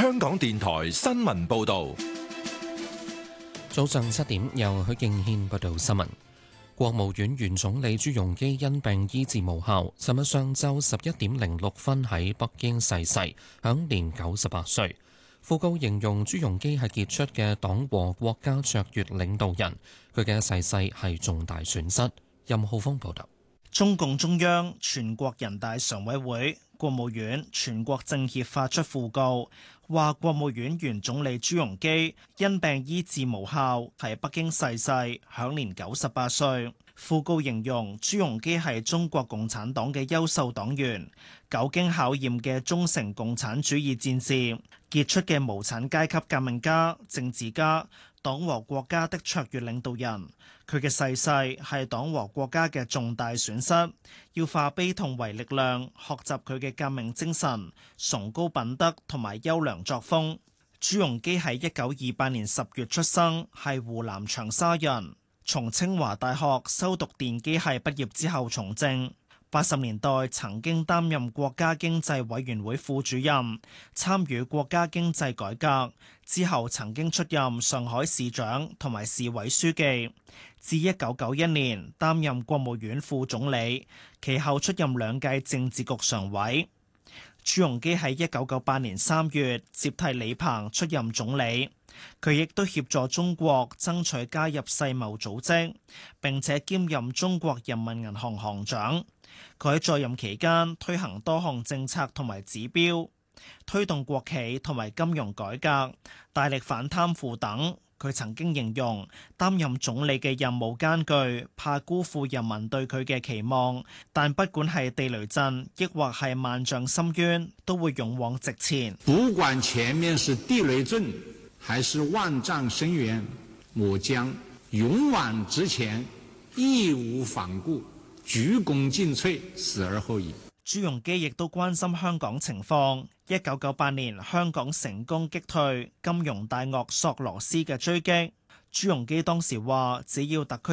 香港電台新聞報道。 早上7點，由許敬軒報道新聞。國務院原總理朱鎔基因病醫治無效，尋日上晝11:06喺北京逝世，享年98歲。訃告形容朱鎔基係傑出嘅黨和國家卓越領導人，佢嘅逝世係重大損失。任浩峰報道。 中共中央、全國人大常委會、國務院、全國政協發出訃告，話國務院原總理朱鎔基因病醫治無效，喺北京逝世，享年98歲。訃告形容朱鎔基係中國共產黨嘅優秀黨員，久經考驗嘅忠誠共產主義戰士，傑出嘅無產階級革命家、政治家，黨和國家的卓越領導人。佢嘅逝世係黨和國家嘅重大損失，要化悲痛為力量，學習佢嘅革命精神、崇高品德同埋優良作風。朱鎔基喺1928年10月出生，係湖南長沙人，從清華大學修讀電機系畢業之後從政。80年代曾經擔任國家經濟委員會副主任，參與國家經濟改革，之後曾經出任上海市長同埋市委書記，至1991年擔任國務院副總理，其後出任2屆政治局常委。朱鎔基喺1998年3月接替李鵬出任總理，佢亦都協助中國爭取加入世貿組織，並且兼任中國人民銀行行長。佢喺在任期間推行多項政策同埋指標，推動國企同埋金融改革，大力反貪腐等。佢曾經形容擔任總理嘅任務艱巨，怕辜負人民對佢嘅期望，但不管係地雷陣，抑或係萬丈深淵，都會勇往直前。 不管前面是地雷陣，還是萬丈深淵，我將勇往直前，義無反顧，鞠躬盡瘁，死而後已。 朱鎔基亦都關心香港情況。1998年，香港成功擊退金融大鱷索羅斯嘅追擊。朱鎔基當時話：只要特區